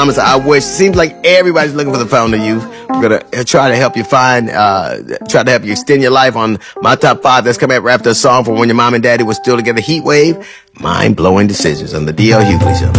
I wish. Seems like everybody's looking for the fountain of youth. We're gonna try to help you try to help you extend your life on my top 5. That's coming up after a song from when your mom and daddy was still together. Heat Wave, Mind Blowing Decisions on the DL Hughley Show.